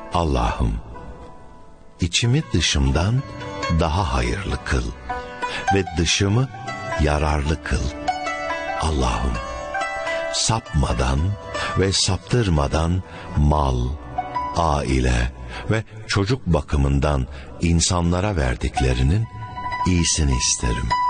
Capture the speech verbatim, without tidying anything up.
Allah'ım, içimi dışımdan daha hayırlı kıl ve dışımı yararlı kıl. Allah'ım, sapmadan ve saptırmadan mal, aile ve çocuk bakımından insanlara verdiklerinin iyisini isterim.